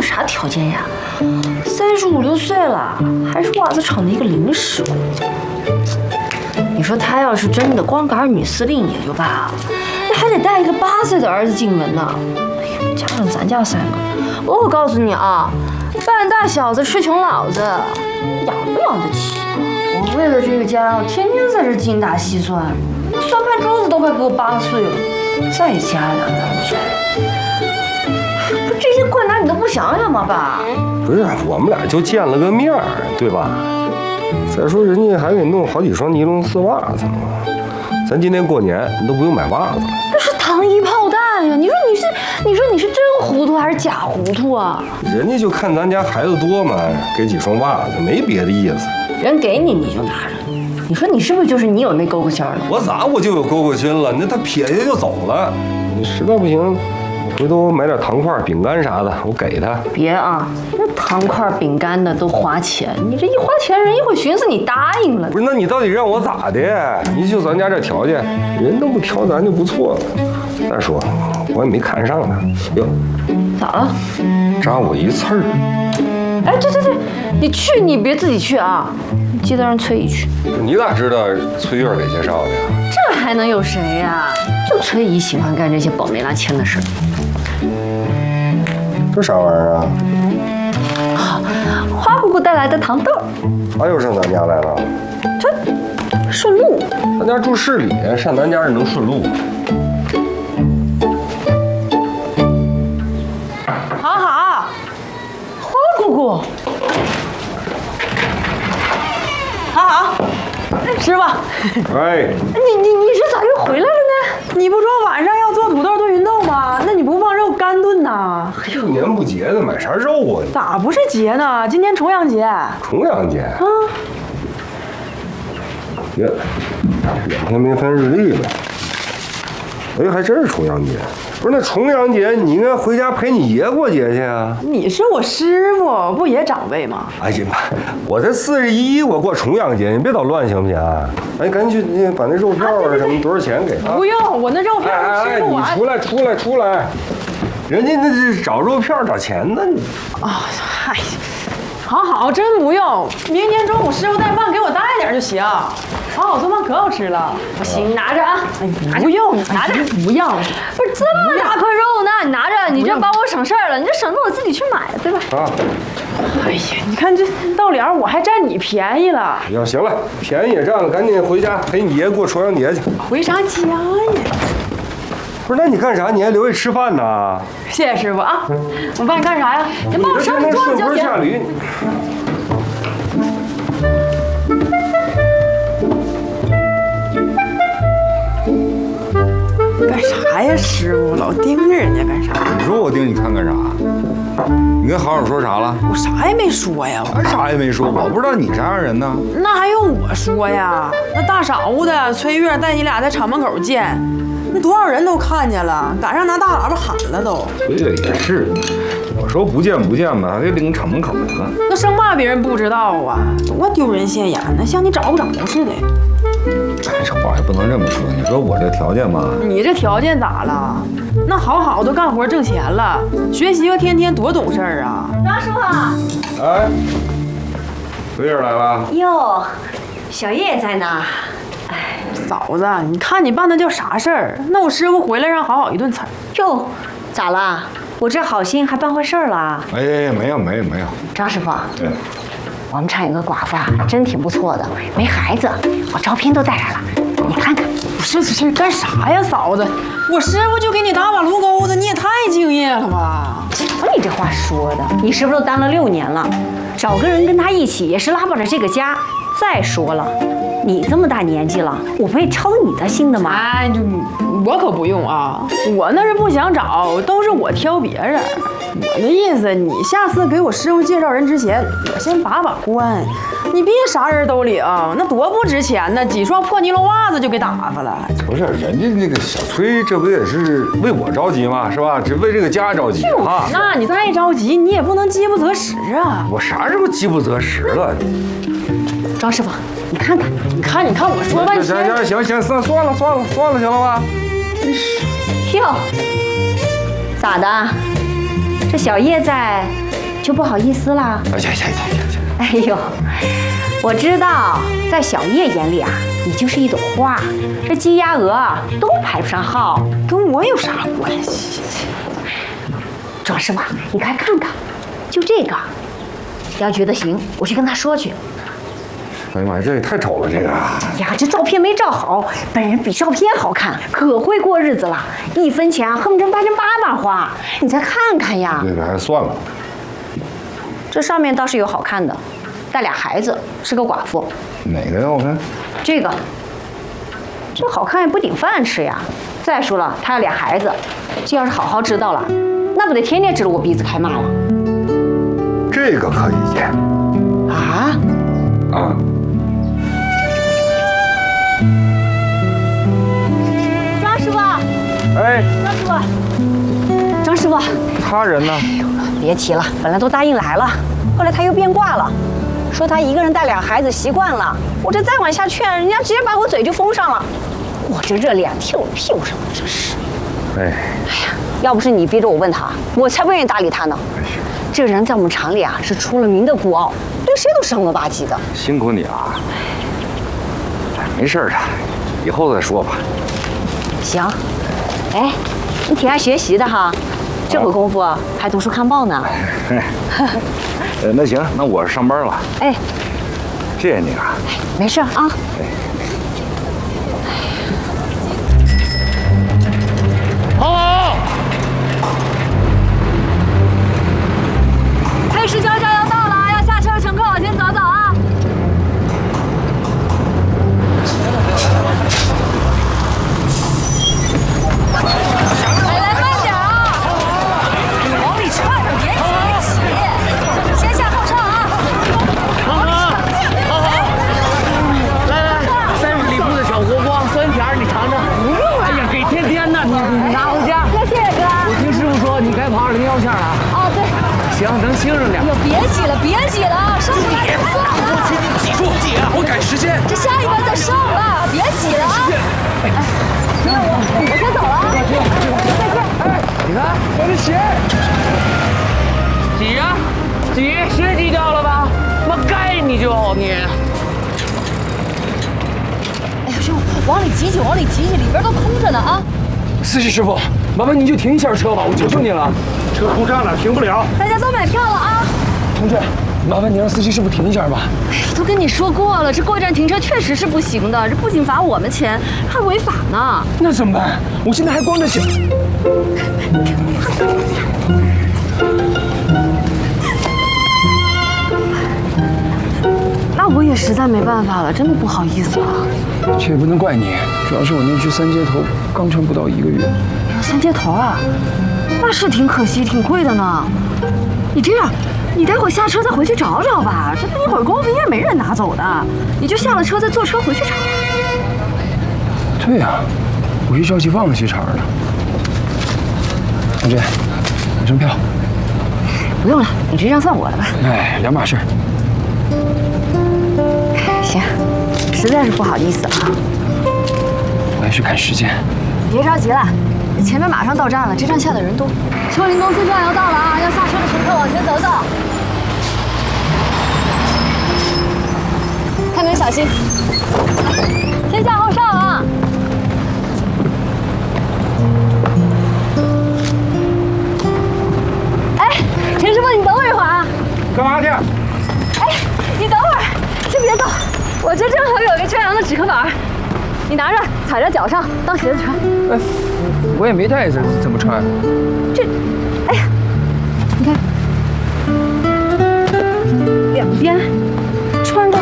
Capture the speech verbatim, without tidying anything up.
啥条件呀？三十五六岁了，还是袜子厂的一个临时工。你说他要是真的光杆女司令也就罢了，那还得带一个八岁的儿子进门呢。哎呀，加上咱家三个，我告诉你啊，半大小子吃穷老子，养不养得起？我为了这个家，我天天在这精打细算，算盘桌子都快给我扒碎了，再加两张嘴。不，这些困难你都不想想吗，爸？ 不是，我们俩就见了个面儿，对吧？再说人家还给弄好几双尼龙丝袜子呢，咱今年过年你都不用买袜子了。 那是糖衣炮弹呀！你说你是，你说你是真糊涂还是假糊涂啊？ 人家就看咱家孩子多嘛，给几双袜子，没别的意思。 人给你你就拿着，你说你是不是就是你有那勾勾心儿了？ 我咋我就有勾勾心了？那他撇下就走了，你实在不行。回头买点糖块、饼干啥的，我给他。 别啊，那糖块、饼干的都花钱，你这一花钱，人一会寻思你答应了。 不是，那你到底让我咋的？你就咱家这条件，人都不挑咱就不错了。再说，我也没看上他。哟， 咋了？ 扎我一刺儿。 哎，对对对，你去你别自己去啊，你记得让崔姨去。 你咋知道崔月给介绍的呀？ 这还能有谁呀？就崔姨喜欢干这些保媒拉纤的事儿。 这啥玩意儿啊？ 花姑姑带来的糖豆。 他又上咱家来了？ 这顺路。 咱家住市里，上咱家是能顺路吗？ 好好，花姑姑。好好，师傅。 哎。 你你你这咋又回来了呢？ 你不说晚上要做土豆炖芸豆吗？那你不放肉干炖呐？ 过年不节的，买啥肉啊？ 咋不是节呢？今天重阳节。 重阳节啊？别，两天没翻日历了。哎，还真是重阳节。不是，那重阳节你应该回家陪你爷过节去啊。 你是我师傅，不也长辈吗？ 哎呀妈，我才四十一，我过重阳节，你别捣乱行不行啊？哎，赶紧去把那肉票啊什么多少钱给他。 不用，我那肉票哎吃不完。 你出来，出来，出来！人家那是找肉票找钱呢。 啊，嗨，好好，真不用。明天中午师傅带饭给我带点就行。好好做饭可好吃了。 不行，拿着啊！ 哎，不用，拿着，不要。 不是这么大块肉呢，你拿着，你这样帮我省事儿了，你这省得我自己去买，对吧？ 啊！ 哎呀，你看这到脸我还占你便宜了。 要行了，便宜也占了，赶紧回家陪你爷过重阳节去。 回啥家呀？ 不是，那你干啥？你还留下吃饭呢？ 谢谢师傅啊！我帮你干啥呀？你帮我收拾桌子就行。 下驴。 干啥呀，师傅？老盯着人家干啥？ 你说我盯你看干啥？你跟好好说啥了？ 我啥也没说呀， 我啥也没说，我不知道你啥样人呢。 那还用我说呀？那大晌的，崔月带你俩在厂门口见，那多少人都看见了，赶上拿大喇叭喊了都。 崔月也是，我说不见不见吧，他就领厂门口去了。 那生怕别人不知道啊，多丢人现眼呢，像你找不着似的。 哎，这话也不能这么说。你说我这条件吧， 你这条件咋了？那好好都干活挣钱了，学媳妇天天多懂事儿啊！ 张师傅。 哎，崔月来了。 哟，小叶在呢。 哎，嫂子，你看你办的叫啥事儿？那我师傅回来让好好一顿踩。 哟，咋了？我这好心还办坏事儿了？ 哎，没有没有没有。 张师傅。 对。 我们厂有个寡妇啊，真挺不错的，没孩子，我照片都带来了，你看看。 不是这干啥呀，嫂子？我师傅就给你打把炉钩子，你也太敬业了吧？ 瞧你这话说的，你师傅都当了六年了，找个人跟他一起也是拉拔着这个家。再说了，你这么大年纪了，我不会操你的心的吗？ 哎，就我可不用啊，我那是不想找，都是我挑别人。我的意思，你下次给我师傅介绍人之前，我先把把关，你别啥人都领，那多不值钱呢！几双破尼龙袜子就给打发了。 不是，人家那个小崔，这不也是为我着急吗？是吧？只为这个家着急啊！ 那你再着急，你也不能饥不择食啊！ 我啥时候饥不择食了？ 张师傅，你看看， 你看，你看，我说半天。 行行行行，算算了算了算了，行了吧？ 真是。哟，咋的？这小叶在， 就不好意思啦。 哎呀呀呀呀呀！ 哎呦，我知道，在小叶眼里啊，你就是一朵花，这鸡鸭鹅都排不上号， 跟我有啥关系？ 庄师傅，你快看看，就这个，要觉得行，我去跟他说去。 哎呀妈呀，这也太丑了，这个。 呀，这照片没照好，本人比照片好看，可会过日子了。一分钱啊，恨不得八成八把花。你再看看呀。 这个还算了。 这上面倒是有好看的，带俩孩子，是个寡妇。 哪个要看？ 这个，这好看也不顶饭吃呀。再说了，他要俩孩子，这要是好好知道了，那不得天天指着我鼻子开骂了？ 这个可以见。 啊？ 啊。 张师傅， 哎， 张师傅，张师傅， 他人呢？ 别提了，本来都答应来了，后来他又变卦了，说他一个人带俩孩子习惯了。我这再往下劝，人家直接把我嘴就封上了。我这热脸贴我屁股上了，这是。 哎， 哎呀，要不是你逼着我问他，我才不愿意搭理他呢。这人在我们厂里啊是出了名的孤傲，对谁都生了吧唧的。 辛苦你了。没事的，以后再说吧。 行，哎，你挺爱学习的哈，这会功夫还读书看报呢。 呃，那行，那我上班了。 哎， 谢谢你啊。 没事啊。 好好。 黑石交站要到了，要下车的乘客往前走走啊！来来，慢点啊！往里串着，别挤别挤，先下后上啊！ 好好，好好。来来，三十里铺的小火锅，酸甜你尝尝。不用了。哎呀，给天天的，你你拿回家。 谢谢哥。 我听师傅说你该跑二零幺线了。 哦，对。 行，能轻省点。 哎呦，别挤了，别挤了，上不来就算了。 我请你挤住，姐，我赶时间。 这下一班再上吧，别挤了啊！哎，那我我先走了啊！再见。 哎，你看我的鞋。挤呀，挤，鞋挤掉了吧？妈该你就你。 哎呀，师傅，往里挤挤，往里挤挤，里边都空着呢啊！ 司机师傅，麻烦您就停一下车吧，我求求您了。 车空站了，停不了。 大家都买票了啊！ 同志，麻烦你让司机师傅停一下吧。 哎呀，都跟你说过了，这过站停车确实是不行的，这不仅罚我们钱，还违法呢。 那怎么办？我现在还光着脚。 那我也实在没办法了，真的不好意思了。 这也不能怪你，主要是我那具三接头刚穿不到一个月。 三接头啊，那是挺可惜，挺贵的呢。你这样，你待会儿下车再回去找找吧，这一会儿功夫应该没人拿走的，你就下了车再坐车回去找。 对呀、啊，我一着急忘了接茬了。同志，买张票。 不用了，你这张算我的吧。 哎，两码事。 行，实在是不好意思啊。 我还是赶时间。 别着急了，前面马上到站了，这站下的人多。车龄公司站要到了啊，要下车的乘客往前走走。开门小心，先下后上啊。哎，陈师傅，你等我一会儿啊。 干嘛去？ 哎，你等会儿，先别走，我这正好有个穿洋的纸壳板，你拿着踩在脚上当鞋子穿。 哎，我也没带，怎怎么穿？ 这